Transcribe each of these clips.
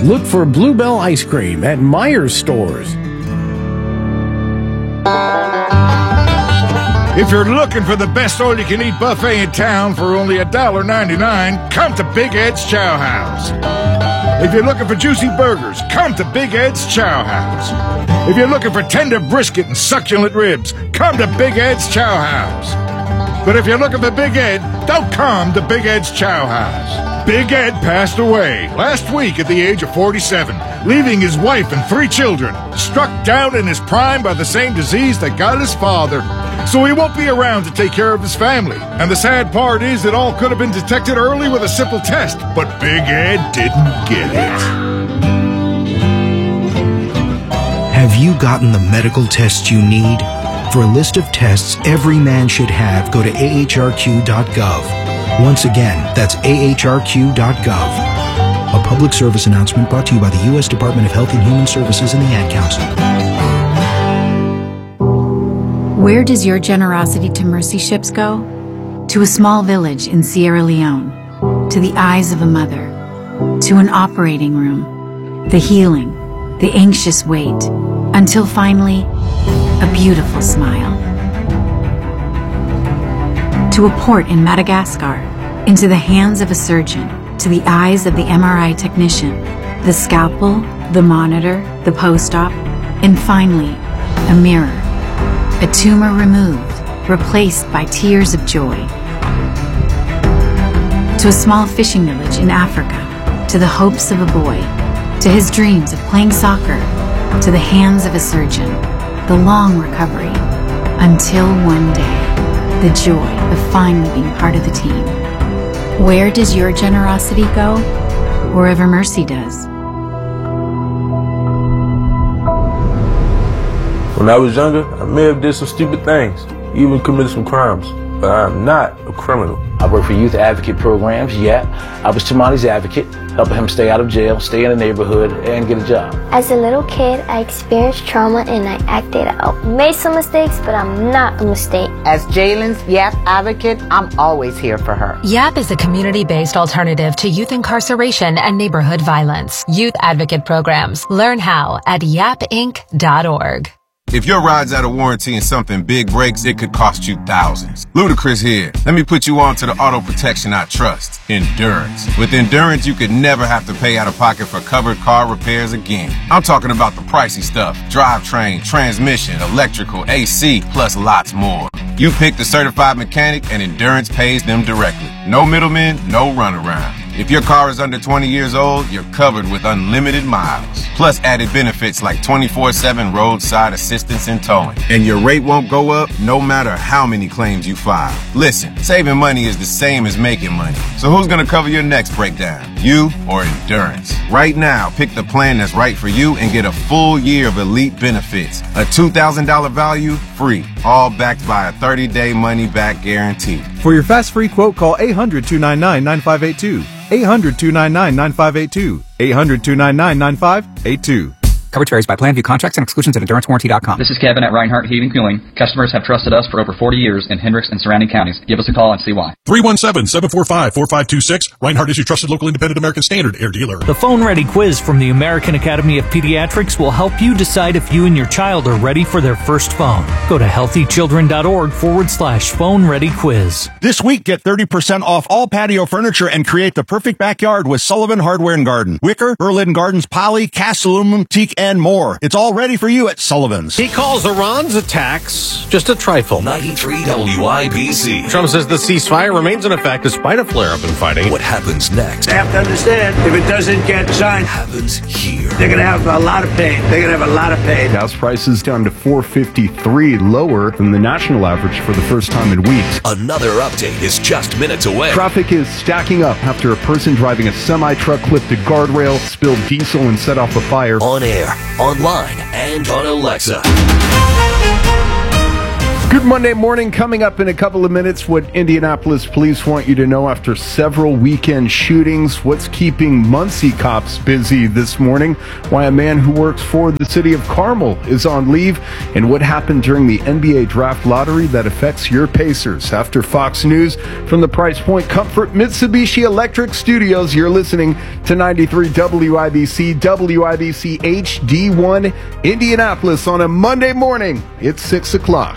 look for Bluebell Ice Cream at Myers stores. If you're looking for the best all-you-can-eat buffet in town for only $1.99, come to Big Ed's Chow House. If you're looking for juicy burgers, come to Big Ed's Chow House. If you're looking for tender brisket and succulent ribs, come to Big Ed's Chow House. But if you're looking for Big Ed, don't come to Big Ed's Chow House. Big Ed passed away last week at the age of 47, leaving his wife and 3 children, struck down in his prime by the same disease that got his father. So he won't be around to take care of his family. And the sad part is it all could have been detected early with a simple test, but Big Ed didn't get it. Have you gotten the medical tests you need? For a list of tests every man should have, go to ahrq.gov. Once again, that's ahrq.gov. A public service announcement brought to you by the U.S. Department of Health and Human Services and the Ad Council. Where does your generosity to mercy ships go? To a small village in Sierra Leone, to the eyes of a mother, to an operating room, the healing, the anxious wait, until finally, a beautiful smile. To a port in Madagascar, into the hands of a surgeon, to the eyes of the MRI technician, the scalpel, the monitor, the post-op, and finally, a mirror, a tumor removed, replaced by tears of joy. To a small fishing village in Africa, to the hopes of a boy, to his dreams of playing soccer, to the hands of a surgeon, the long recovery, until one day, the joy of finally being part of the team. Where does your generosity go? Wherever mercy does. When I was younger, I may have did some stupid things, even committed some crimes, but I'm not a criminal. I work for youth advocate programs, yeah. I was Tamani's advocate, helping him stay out of jail, stay in the neighborhood, and get a job. As a little kid, I experienced trauma and I acted out. Made some mistakes, but I'm not a mistake. As Jalen's YAP advocate, I'm always here for her. YAP is a community-based alternative to youth incarceration and neighborhood violence. Youth advocate programs. Learn how at yapinc.org. If your ride's out of warranty and something big breaks, it could cost you thousands. Ludacris here. Let me put you on to the auto protection I trust, Endurance. With Endurance, you could never have to pay out of pocket for covered car repairs again. I'm talking about the pricey stuff: drivetrain, transmission, electrical, AC, plus lots more. You pick the certified mechanic and Endurance pays them directly. No middlemen, no runaround. If your car is under 20 years old, you're covered with unlimited miles. Plus added benefits like 24/7 roadside assistance and towing. And your rate won't go up no matter how many claims you file. Listen, saving money is the same as making money. So who's gonna cover your next breakdown? You or Endurance? Right now, pick the plan that's right for you and get a full year of elite benefits. A $2,000 value, free. All backed by a 30-day money-back guarantee. For your fast free quote, call 800-299-9582. 800-299-9582. 800-299-9582. Coverage varies by plan. View contracts and exclusions at EnduranceWarranty.com. This is Kevin at Reinhardt Heating and Cooling. Customers have trusted us for over 40 years in Hendricks and surrounding counties. Give us a call and see why. 317-745-4526. Reinhardt is your trusted local independent American Standard air dealer. The Phone Ready quiz from the American Academy of Pediatrics will help you decide if you and your child are ready for their first phone. Go to healthychildren.org/phone ready quiz. This week, get 30% off all patio furniture and create the perfect backyard with Sullivan Hardware and Garden. Wicker, Berlin Gardens, poly, cast aluminum, teak, and more. It's all ready for you at Sullivan's. He calls Iran's attacks just a trifle. 93 WIBC. Trump says the ceasefire remains in effect despite a flare-up in fighting. What happens next? They have to understand, if it doesn't get signed, happens here. They're going to have a lot of pain. They're going to have a lot of pain. Gas prices down to $4.53, lower than the national average for the first time in weeks. Another update is just minutes away. Traffic is stacking up after a person driving a semi-truck clipped a guardrail, spilled diesel, and set off a fire. On air, online, and on Alexa. Good Monday morning. Coming up in a couple of minutes, what Indianapolis police want you to know after several weekend shootings. What's keeping Muncie cops busy this morning? Why a man who works for the city of Carmel is on leave, and what happened during the NBA draft lottery that affects your Pacers. After Fox News from the Price Point Comfort Mitsubishi Electric Studios, you're listening to 93 WIBC, WIBC HD1 Indianapolis on a Monday morning. It's 6 o'clock.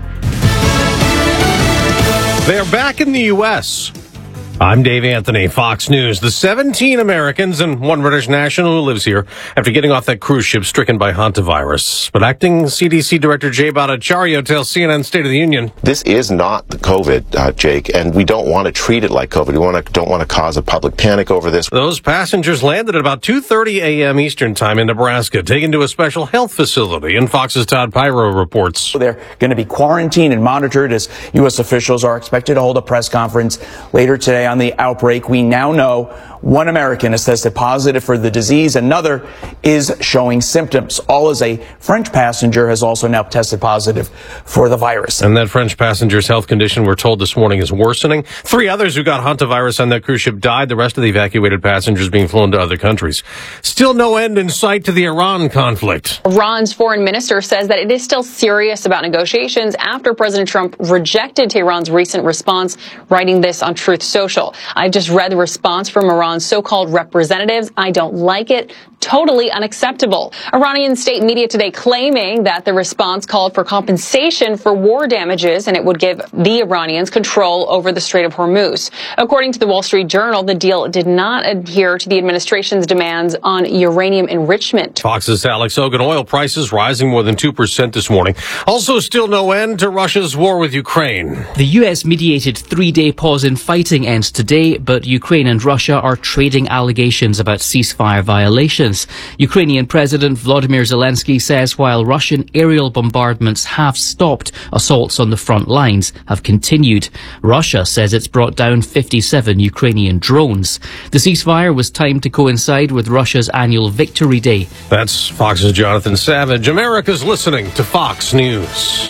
They're back in the U.S. I'm Dave Anthony, Fox News. The 17 Americans and one British national who lives here after getting off that cruise ship stricken by hantavirus. But acting CDC Director Jay Bhattacharya tells CNN State of the Union. This is not the COVID, Jake, and we don't want to treat it like COVID. We don't want to cause a public panic over this. Those passengers landed at about 2:30 a.m. Eastern time in Nebraska, taken to a special health facility. And Fox's Todd Pyro reports. They're going to be quarantined and monitored as U.S. officials are expected to hold a press conference later today on the outbreak. We now know one American has tested positive for the disease. Another is showing symptoms. All as a French passenger has also now tested positive for the virus. And that French passenger's health condition, we're told this morning, is worsening. 3 others who got hantavirus on that cruise ship died. The rest of the evacuated passengers being flown to other countries. Still no end in sight to the Iran conflict. Iran's foreign minister says that it is still serious about negotiations after President Trump rejected Tehran's recent response, writing this on Truth Social. I've just read the response from Iran's so-called representatives. I don't like it. Totally unacceptable. Iranian state media today claiming that the response called for compensation for war damages and it would give the Iranians control over the Strait of Hormuz. According to the Wall Street Journal, the deal did not adhere to the administration's demands on uranium enrichment. Fox's Alex Hogan. Oil prices rising more than 2% this morning. Also still no end to Russia's war with Ukraine. The U.S. mediated 3-day pause in fighting ends today, but Ukraine and Russia are trading allegations about ceasefire violations. Ukrainian President Volodymyr Zelensky says while Russian aerial bombardments have stopped, assaults on the front lines have continued. Russia says it's brought down 57 Ukrainian drones. The ceasefire was timed to coincide with Russia's annual Victory Day. That's Fox's Jonathan Savage. America's listening to Fox News.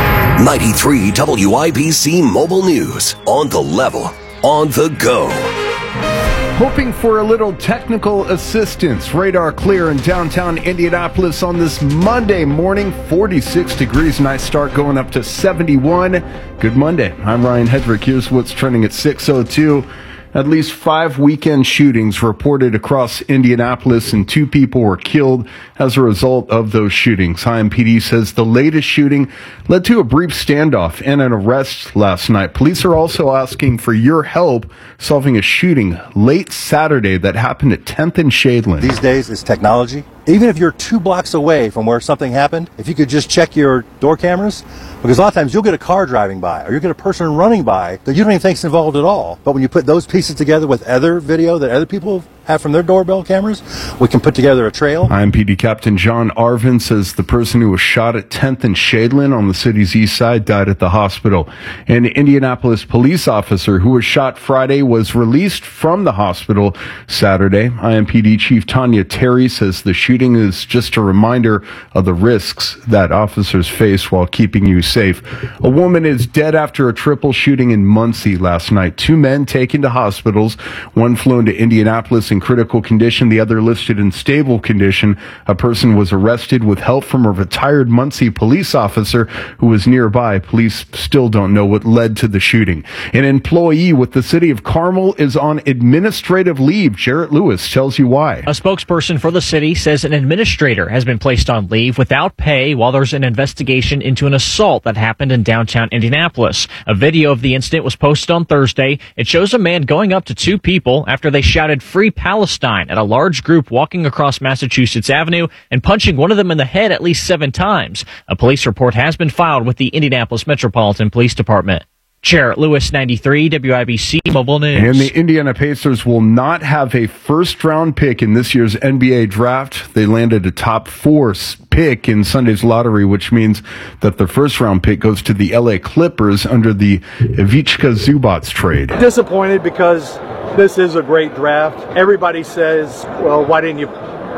93 WIBC Mobile News. On the level, on the go. Hoping for a little technical assistance. Radar clear in downtown Indianapolis on this Monday morning. 46 degrees. Nice start going up to 71. Good Monday. I'm Ryan Hedrick. Here's what's trending at 6:02. At least 5 weekend shootings reported across Indianapolis, and 2 people were killed as a result of those shootings. IMPD says the latest shooting led to a brief standoff and an arrest last night. Police are also asking for your help solving a shooting late Saturday that happened at 10th and Shadeland. These days, it's technology. Even if you're 2 blocks away from where something happened, if you could just check your door cameras, because a lot of times you'll get a car driving by or you'll get a person running by that you don't even think's involved at all. But when you put those pieces together with other video that other people have from their doorbell cameras, we can put together a trail. IMPD Captain John Arvin says the person who was shot at 10th and Shadeland on the city's east side died at the hospital. An Indianapolis police officer who was shot Friday was released from the hospital Saturday. IMPD Chief Tanya Terry says the shooting is just a reminder of the risks that officers face while keeping you safe. A woman is dead after a triple shooting in Muncie last night. 2 men taken to hospitals, one flown to Indianapolis in critical condition, the other listed in stable condition. A person was arrested with help from a retired Muncie police officer who was nearby. Police still don't know what led to the shooting. An employee with the city of Carmel is on administrative leave. Jarrett Lewis tells you why. A spokesperson for the city says an administrator has been placed on leave without pay while there's an investigation into an assault that happened in downtown Indianapolis. A video of the incident was posted on Thursday. It shows a man going up to 2 people after they shouted "Free Palestine" at a large group walking across Massachusetts Avenue and punching one of them in the head at least 7 times. A police report has been filed with the Indianapolis Metropolitan Police Department. Jarrett Lewis, 93 WIBC Mobile News. And the Indiana Pacers will not have a first-round pick in this year's NBA draft. They landed a top 4 pick in Sunday's lottery, which means that the first-round pick goes to the LA Clippers under the Ivica Zubac trade. Disappointed because this is a great draft. Everybody says, well, why didn't you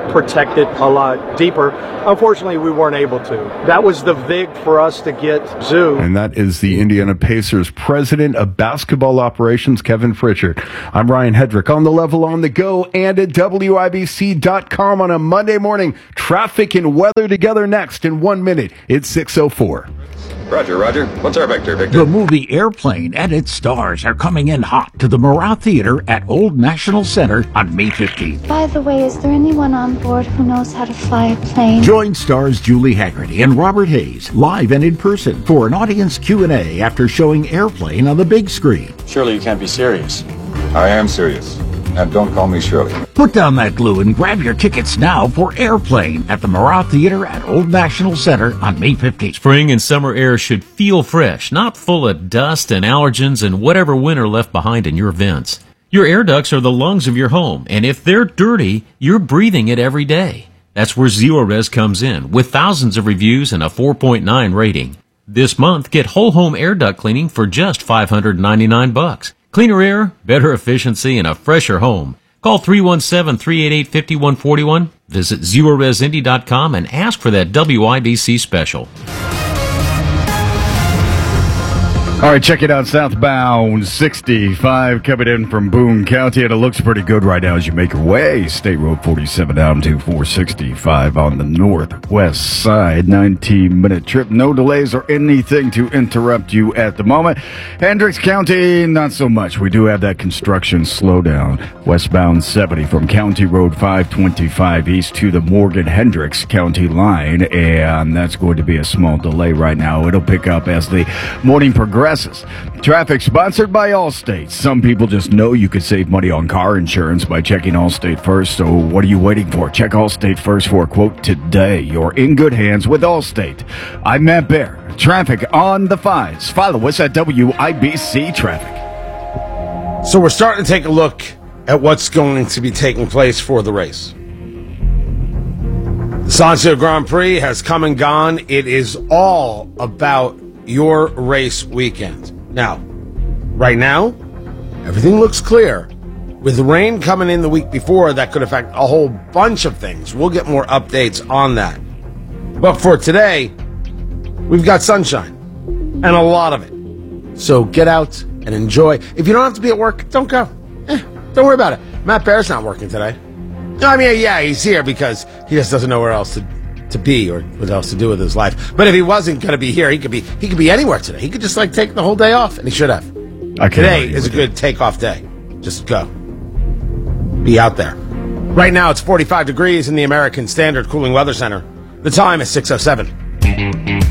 protect it a lot deeper. Unfortunately, we weren't able to. That was the vig for us to get Zoo. And that is the Indiana Pacers president of basketball operations, Kevin Pritchard. I'm Ryan Hedrick on The Level, on the go, and at WIBC.com on a Monday morning. Traffic and weather together next in 1 minute. It's 6:04. Roger. What's our vector, Victor? The movie Airplane and its stars are coming in hot to the Murat Theater at Old National Center on May 15th. By the way, is there anyone on board who knows how to fly a plane? Join stars Julie Haggerty and Robert Hayes live and in person for an audience Q&A after showing Airplane on the big screen. Surely you can't be serious. I am serious. And don't call me Shirley. Put down that glue and grab your tickets now for Airplane at the Murat Theater at Old National Center on May 15th. Spring and summer air should feel fresh, not full of dust and allergens and whatever winter left behind in your vents. Your air ducts are the lungs of your home, and if they're dirty, you're breathing it every day. That's where Zerorez comes in, with thousands of reviews and a 4.9 rating. This month, get whole home air duct cleaning for just $599. Cleaner air, better efficiency, and a fresher home. Call 317-388-5141. Visit ZerorezIndy.com and ask for that WIBC special. All right, check it out. Southbound 65 coming in from Boone County, and it looks pretty good right now as you make your way. State Road 47 down to 465 on the northwest side. 19-minute trip. No delays or anything to interrupt you at the moment. Hendricks County, not so much. We do have that construction slowdown. Westbound 70 from County Road 525 east to the Morgan-Hendricks County line, and that's going to be a small delay right now. It'll pick up as the morning progresses. Traffic sponsored by Allstate. Some people just know you could save money on car insurance by checking Allstate first. So what are you waiting for? Check Allstate first for a quote today. You're in good hands with Allstate. I'm Matt Bear. Traffic on the 5s. Follow us at WIBC Traffic. So we're starting to take a look at what's going to be taking place for the race. The Sancio Grand Prix has come and gone. It is all about your race weekend. Now, right now, everything looks clear. With the rain coming in the week before, that could affect a whole bunch of things. We'll get more updates on that. But for today, we've got sunshine, and a lot of it. So get out and enjoy. If you don't have to be at work, don't go. Don't worry about it. Matt Bear's not working today. I mean, yeah, he's here because he just doesn't know where else to be or what else to do with his life. But if he wasn't going to be here, he could be anywhere today. He could just take the whole day off, and he should have. Today is a good take-off day. Just go. Be out there. Right now it's 45 degrees in the American Standard Cooling Weather Center. The time is 6:07.